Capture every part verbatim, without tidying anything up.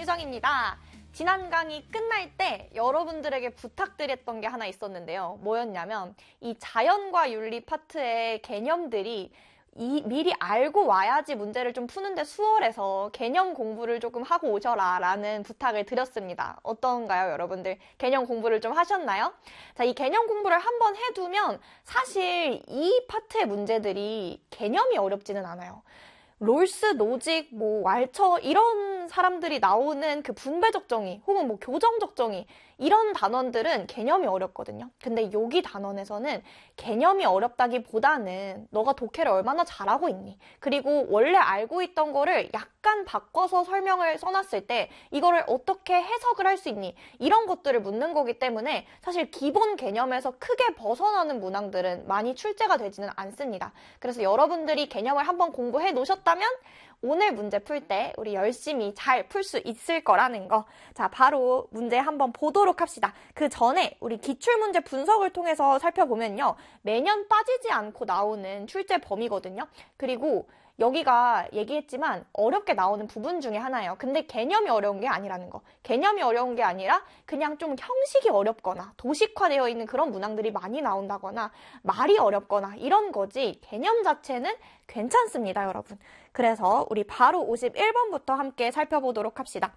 유정입니다. 지난 강의 끝날 때 여러분들에게 부탁드렸던 게 하나 있었는데요. 뭐였냐면 이 자연과 윤리 파트의 개념들이 이, 미리 알고 와야지 문제를 좀 푸는데 수월해서 개념 공부를 조금 하고 오셔라 라는 부탁을 드렸습니다. 어떤가요, 여러분들? 개념 공부를 좀 하셨나요? 자, 이 개념 공부를 한번 해두면 사실 이 파트의 문제들이 개념이 어렵지는 않아요. 롤스, 노직, 뭐 왈처 이런 사람들이 나오는 그 분배적 정의 혹은 뭐 교정적 정의 이런 단원들은 개념이 어렵거든요. 근데 여기 단원에서는 개념이 어렵다기보다는 너가 독해를 얼마나 잘하고 있니? 그리고 원래 알고 있던 거를 약간 바꿔서 설명을 써놨을 때 이거를 어떻게 해석을 할 수 있니? 이런 것들을 묻는 거기 때문에 사실 기본 개념에서 크게 벗어나는 문항들은 많이 출제가 되지는 않습니다. 그래서 여러분들이 개념을 한번 공부해 놓으셨다면 오늘 문제 풀 때 우리 열심히 잘 풀 수 있을 거라는 거. 자, 바로 문제 한번 보도록 합시다. 그 전에 우리 기출문제 분석을 통해서 살펴보면요. 매년 빠지지 않고 나오는 출제 범위거든요. 그리고 여기가 얘기했지만 어렵게 나오는 부분 중에 하나예요. 근데 개념이 어려운 게 아니라는 거. 개념이 어려운 게 아니라 그냥 좀 형식이 어렵거나 도식화되어 있는 그런 문항들이 많이 나온다거나 말이 어렵거나 이런 거지 개념 자체는 괜찮습니다, 여러분. 그래서 우리 바로 오십일 번부터 함께 살펴보도록 합시다.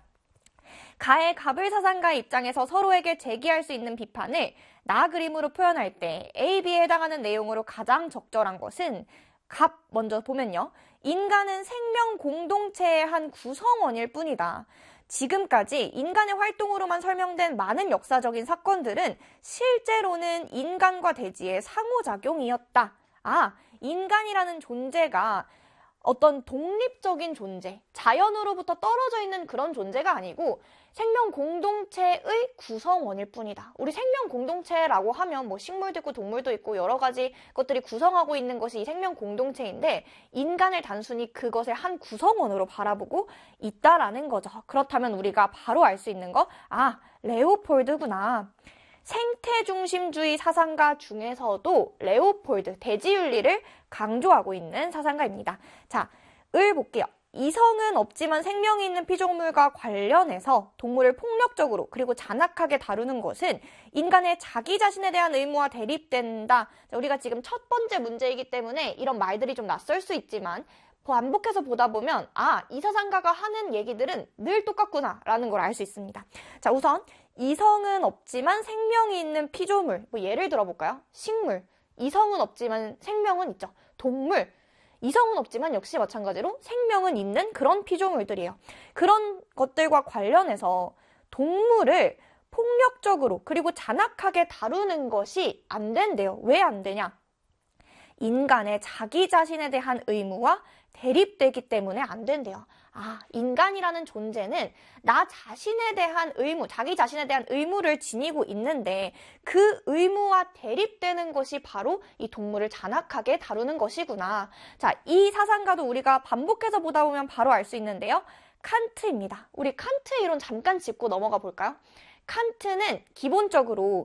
가의 갑을 사상가의 입장에서 서로에게 제기할 수 있는 비판을 나 그림으로 표현할 때 A, B에 해당하는 내용으로 가장 적절한 것은 갑 먼저 보면요. 인간은 생명 공동체의 한 구성원일 뿐이다. 지금까지 인간의 활동으로만 설명된 많은 역사적인 사건들은 실제로는 인간과 대지의 상호작용이었다. 아, 인간이라는 존재가 어떤 독립적인 존재, 자연으로부터 떨어져 있는 그런 존재가 아니고 생명 공동체의 구성원일 뿐이다. 우리 생명 공동체라고 하면 뭐 식물도 있고 동물도 있고 여러 가지 것들이 구성하고 있는 것이 이 생명 공동체인데 인간을 단순히 그것의 한 구성원으로 바라보고 있다라는 거죠. 그렇다면 우리가 바로 알 수 있는 거, 아, 레오폴드구나. 생태중심주의 사상가 중에서도 레오폴드, 대지윤리를 강조하고 있는 사상가입니다. 자, 을 볼게요. 이성은 없지만 생명이 있는 피조물과 관련해서 동물을 폭력적으로 그리고 잔악하게 다루는 것은 인간의 자기 자신에 대한 의무와 대립된다. 자, 우리가 지금 첫 번째 문제이기 때문에 이런 말들이 좀 낯설 수 있지만 반복해서 보다 보면 아, 이 사상가가 하는 얘기들은 늘 똑같구나 라는 걸 알 수 있습니다. 자, 우선 이성은 없지만 생명이 있는 피조물, 뭐 예를 들어볼까요? 식물, 이성은 없지만 생명은 있죠. 동물, 이성은 없지만 역시 마찬가지로 생명은 있는 그런 피조물들이에요. 그런 것들과 관련해서 동물을 폭력적으로 그리고 잔악하게 다루는 것이 안 된대요. 왜 안 되냐? 인간의 자기 자신에 대한 의무와 대립되기 때문에 안 된대요. 아, 인간이라는 존재는 나 자신에 대한 의무, 자기 자신에 대한 의무를 지니고 있는데 그 의무와 대립되는 것이 바로 이 동물을 잔악하게 다루는 것이구나. 자, 이 사상가도 우리가 반복해서 보다 보면 바로 알 수 있는데요. 칸트입니다. 우리 칸트의 이론 잠깐 짚고 넘어가 볼까요? 칸트는 기본적으로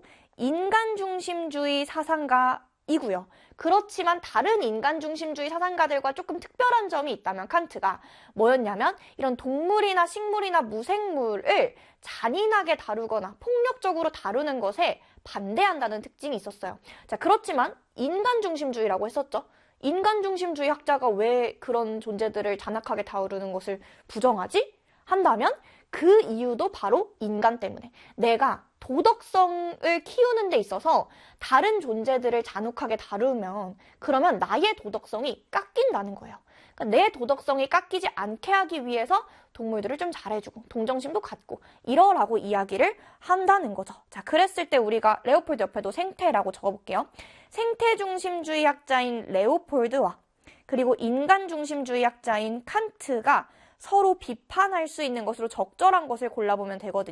인간중심주의 사상가이고요. 그렇지만 다른 인간중심주의 사상가들과 조금 특별한 점이 있다면 칸트가 뭐였냐면 이런 동물이나 식물이나 무생물을 잔인하게 다루거나 폭력적으로 다루는 것에 반대한다는 특징이 있었어요. 자, 그렇지만 인간중심주의라고 했었죠. 인간중심주의 학자가 왜 그런 존재들을 잔악하게 다루는 것을 부정하지? 한다면 그 이유도 바로 인간 때문에 내가 도덕성을 키우는 데 있어서 다른 존재들을 잔혹하게 다루면 그러면 나의 도덕성이 깎인다는 거예요. 그러니까 내 도덕성이 깎이지 않게 하기 위해서 동물들을 좀 잘해주고 동정심도 갖고 이러라고 이야기를 한다는 거죠. 자, 그랬을 때 우리가 레오폴드 옆에도 생태라고 적어볼게요. 생태중심주의 학자인 레오폴드와 그리고 인간중심주의 학자인 칸트가 서로 비판할 수 있는 것으로 적절한 것을 골라보면 되거든요.